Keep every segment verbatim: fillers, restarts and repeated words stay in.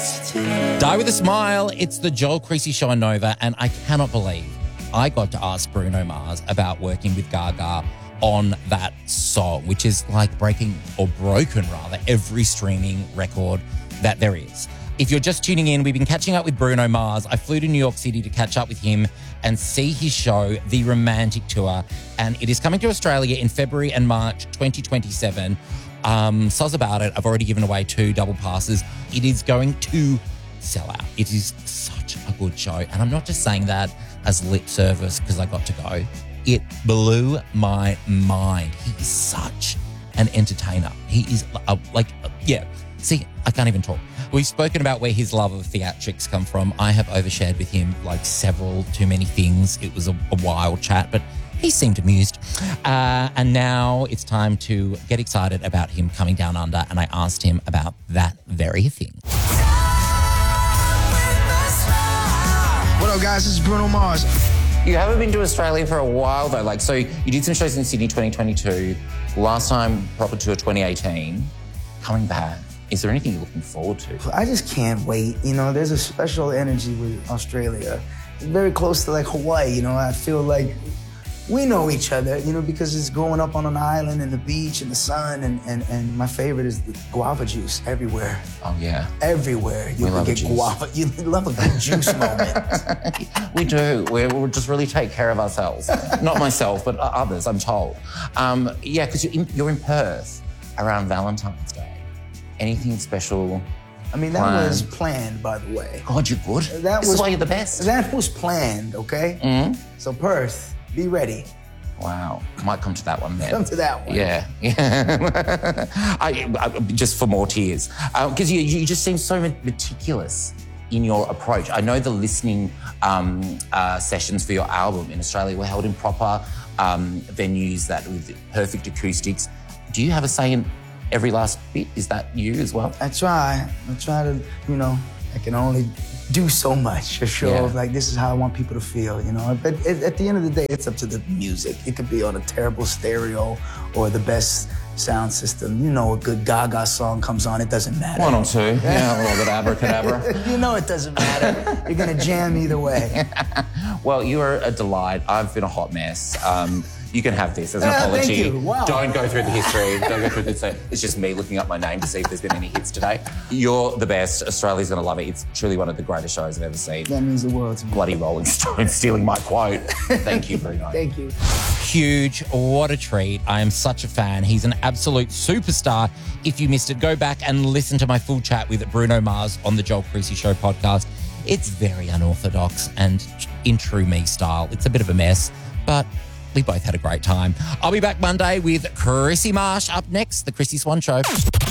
Die with a Smile. It's the Joel Creasy Show on Nova, and I cannot believe I got to ask Bruno Mars about working with Gaga on that song, which is like breaking, or broken rather, every streaming record that there is. If you're just tuning in, we've been catching up with Bruno Mars. I flew to New York City to catch up with him and see his show, The Romantic Tour, and it is coming to Australia in February and March twenty twenty-seven. Um, soz about it. I've already given away two double passes. It is going to sell out. It is such a good show. And I'm not just saying that as lip service because I got to go. It blew my mind. He is such an entertainer. He is uh, like, uh, yeah. See, I can't even talk. We've spoken about where his love of theatrics come from. I have overshared with him like several too many things. It was a, a wild chat, but he seemed amused. Uh, and now it's time to get excited about him coming down under. And I asked him about that very thing. What up, guys? This is Bruno Mars. You haven't been to Australia for a while, though. Like, so you did some shows in Sydney twenty twenty-two. Last time, proper tour twenty eighteen. Coming back. Is there anything you're looking forward to? I just can't wait. You know, there's a special energy with Australia. It's very close to like Hawaii, you know. I feel like we know each other, you know, because it's growing up on an island and the beach and the sun, and, and, and my favorite is the guava juice everywhere. Oh, yeah. Everywhere. You we can love get juice. guava. You love a good juice moment. We do. We're, we'll just really take care of ourselves. Not myself, but others, I'm told. Um, yeah, because you're in, you're in Perth around Valentine's Day. Anything special? I mean, that planned? was planned, by the way. God, you're good. That this was, is why you're the best. That was planned, okay? Mm-hmm. So Perth, be ready. Wow. Might come to that one then. Come to that one. Yeah. yeah. I, I, just for more tears. Because uh, you, you just seem so meticulous in your approach. I know the listening um, uh, sessions for your album in Australia were held in proper um, venues that with perfect acoustics. Do you have a say in every last bit? Is that you as well? I try. I try to, you know, I can only do so much for sure. Yeah. Like, this is how I want people to feel, you know? But at, at the end of the day, it's up to the music. It could be on a terrible stereo or the best sound system. You know, a good Gaga song comes on, it doesn't matter. One or two. Yeah, a little bit abracadabra. You know it doesn't matter. You're gonna jam either way. Well, you are a delight. I've been a hot mess. Um, You can have this as an Uh, apology. thank you. Wow. Don't go through the history. Don't go through the. It's just me looking up my name to see if there's been any hits today. You're the best. Australia's going to love it. It's truly one of the greatest shows I've ever seen. That means the world to me. Bloody Rolling Stones stealing my quote. Thank you, Bruno. Thank you. Huge. What a treat. I am such a fan. He's an absolute superstar. If you missed it, go back and listen to my full chat with Bruno Mars on the Joel Creasy Show podcast. It's very unorthodox and in true me style. It's a bit of a mess, but we both had a great time. I'll be back Monday with Chrissy Marsh. Up next, the Chrissy Swan Show.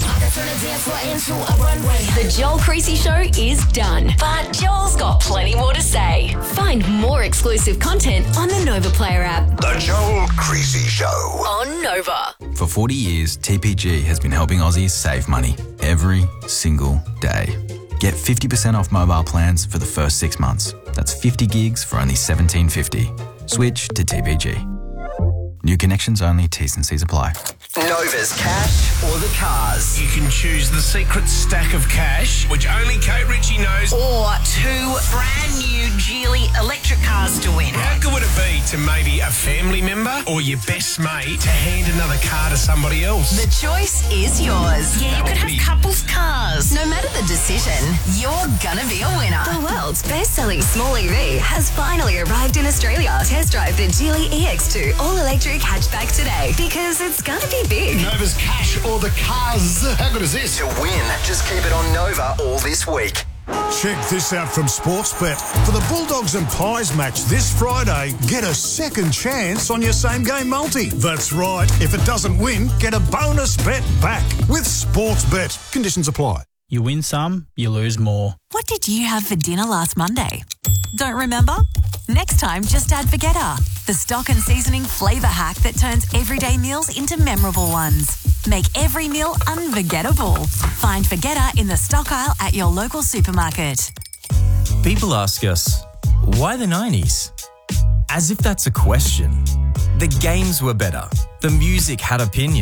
The Joel Creasy Show is done, but Joel's got plenty more to say. Find more exclusive content on the Nova Player app. The Joel Creasy Show. On Nova. For forty years, T P G has been helping Aussies save money every single day. Get fifty percent off mobile plans for the first six months. That's fifty gigs for only seventeen fifty. Switch to T P G. New connections only, T's and C's apply. Nova's cash or the cars. You can choose the secret stack of cash, which only Kate Ritchie knows. Or two brand new Geely electric cars to win. How good would it be to maybe a family member or your best mate to hand another car to somebody else? The choice is yours. Yeah, you could have couples cars. No matter the decision, you're gonna be a winner. The world's best-selling small E V has finally arrived in Australia. Test drive the Geely E X two all-electric hatchback today, because it's gonna be big. Nova's cash or the cars. How good is this? To win, just keep it on Nova all this week. Check this out from Sportsbet. For the Bulldogs and Pies match this Friday, get a second chance on your same-game multi. That's right. If it doesn't win, get a bonus bet back with Sportsbet. Conditions apply. You win some, you lose more. What did you have for dinner last Monday? Don't remember? Next time, just add Vegeta, the stock and seasoning flavour hack that turns everyday meals into memorable ones. Make every meal unforgettable. Find Vegeta in the stock aisle at your local supermarket. People ask us, why the nineties? As if that's a question. The games were better. The music had opinions.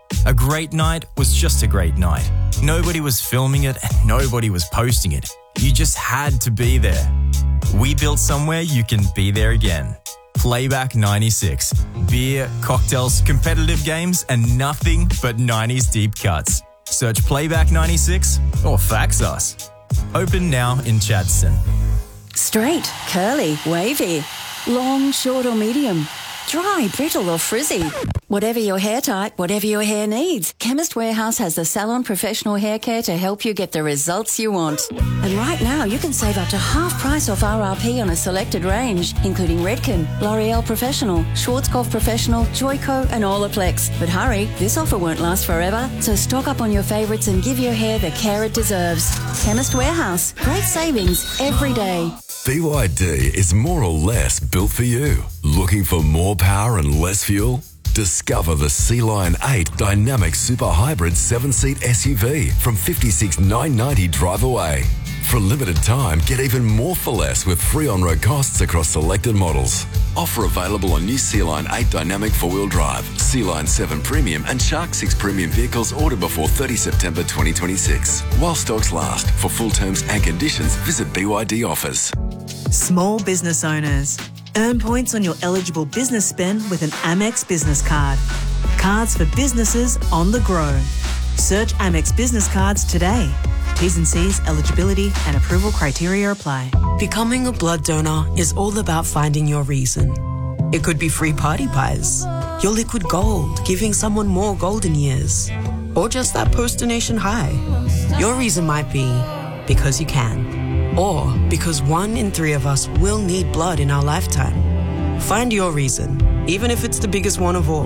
A great night was just a great night. Nobody was filming it and nobody was posting it. You just had to be there. We built somewhere you can be there again. Playback ninety-six. Beer, cocktails, competitive games, and nothing but nineties deep cuts. Search Playback ninety-six or fax us. Open now in Chadstone. Straight, curly, wavy, long, short or medium, dry, brittle or frizzy. Whatever your hair type, whatever your hair needs, Chemist Warehouse has the salon professional hair care to help you get the results you want. And right now you can save up to half price off R R P on a selected range, including Redken, L'Oreal Professional, Schwarzkopf Professional, Joico and Olaplex. But hurry, this offer won't last forever, so stock up on your favourites and give your hair the care it deserves. Chemist Warehouse, great savings every day. B Y D is more or less built for you. Looking for more power and less fuel? Discover the Sea Lion eight Dynamic Super Hybrid seven-seat S U V from fifty-six thousand nine hundred ninety dollars drive away. For a limited time, get even more for less with free on-road costs across selected models. Offer available on new Sea Lion eight Dynamic four-wheel drive, Sea Lion seven Premium and Shark six Premium vehicles ordered before thirtieth September twenty twenty-six. While stocks last. For full terms and conditions, visit B Y D offers. Small business owners. Earn points on your eligible business spend with an Amex business card. Cards for businesses on the grow. Search Amex business cards today. T's and C's, eligibility and approval criteria apply. Becoming a blood donor is all about finding your reason. It could be free party pies, your liquid gold, giving someone more golden years, or just that post-donation high. Your reason might be because you can. Or because one in three of us will need blood in our lifetime. Find your reason, even if it's the biggest one of all.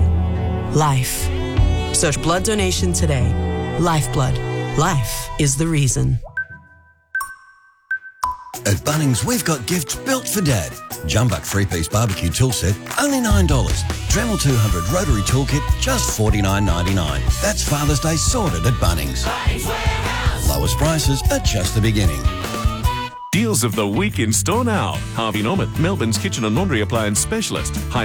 Life. Search blood donation today. Lifeblood. Life is the reason. At Bunnings, we've got gifts built for Dad. Jumbuck three-piece barbecue tool set, only nine dollars. Dremel two hundred rotary toolkit, just forty-nine ninety-nine. That's Father's Day sorted at Bunnings. Lowest prices at just the beginning. Deals of the week in store now. Harvey Norman, Melbourne's kitchen and laundry appliance specialist. High